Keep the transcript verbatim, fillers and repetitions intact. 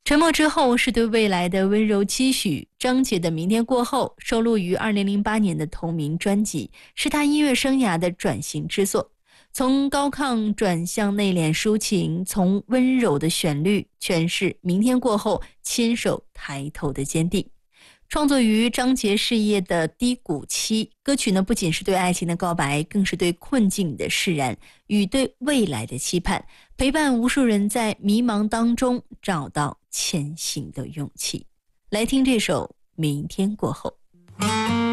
沉默之后是对未来的温柔期许。张杰的《明天过后》收录于二零零八年的同名专辑，是他音乐生涯的转型之作。从高亢转向内敛抒情，从温柔的旋律诠释明天过后牵手抬头的坚定。创作于张杰事业的低谷期，歌曲呢不仅是对爱情的告白，更是对困境的释然与对未来的期盼，陪伴无数人在迷茫当中找到前行的勇气。来听这首《明天过后》。